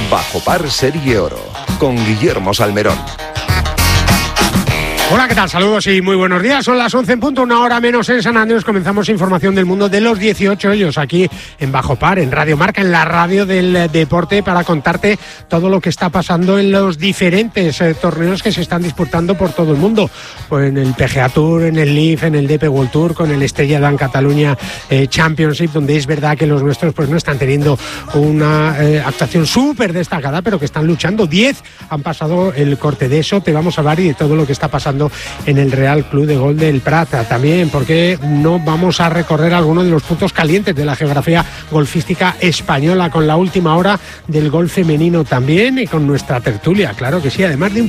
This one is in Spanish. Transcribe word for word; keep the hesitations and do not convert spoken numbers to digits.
Bajo Par Serie Oro, con Guillermo Salmerón. Hola, ¿qué tal? Saludos y muy buenos días. Son las once en punto, una hora menos en San Andrés. Comenzamos información del mundo de los dieciocho hoyos aquí en Bajo Par, en Radio Marca, en la radio del deporte, para contarte todo lo que está pasando en los diferentes eh, torneos que se están disputando por todo el mundo. Pues en el P G A Tour, en el L I V, en el D P World Tour, con el Estrella Damm Catalunya eh, Championship, donde es verdad que los nuestros pues no están teniendo una eh, actuación súper destacada, pero que están luchando. Diez han pasado el corte. De eso te vamos a hablar y de todo lo que está pasando en el Real Club de Golf del Prat también, porque no vamos a recorrer algunos de los puntos calientes de la geografía golfística española, con la última hora del golf femenino también y con nuestra tertulia, claro que sí, además de un